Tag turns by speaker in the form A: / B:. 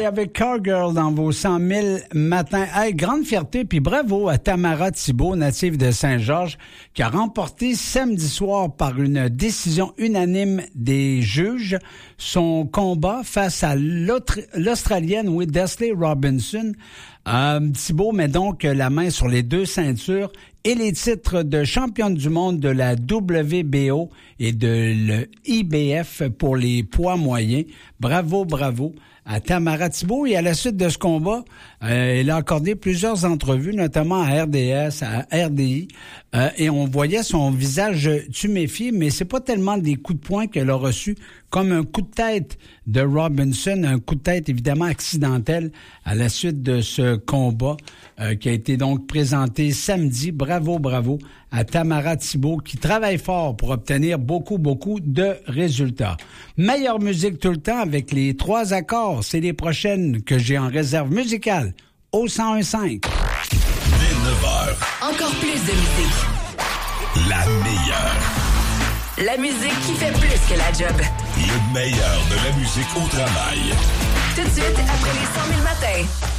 A: avec Cowgirl dans vos 100 000 matins. Hey, grande fierté, puis bravo à Tamara Thibault, native de Saint-Georges, qui a remporté samedi soir par une décision unanime des juges son combat face à l'Australienne Wesley Robinson. Thibault met donc la main sur les 2 ceintures et les titres de championne du monde de la WBO et de l'IBF pour les poids moyens. Bravo, bravo à Tamara Thibault. Et à la suite de ce combat, elle a accordé plusieurs entrevues, notamment à RDS, à RDI, et on voyait son visage tuméfié, mais c'est pas tellement des coups de poing qu'elle a reçus comme un coup de tête de Robinson, un coup de tête évidemment accidentel à la suite de ce combat qui a été donc présenté samedi. Bravo, bravo à Tamara Thibault qui travaille fort pour obtenir beaucoup, beaucoup de résultats. Meilleure musique tout le temps avec les 3 accords. C'est les prochaines que j'ai en réserve musicale au 101.5.
B: Dès 9h.
C: Encore plus de musique.
B: La meilleure.
C: La musique qui fait plus que la job.
B: Le meilleur de la musique au travail.
C: Tout de suite, après les 100 000 matins.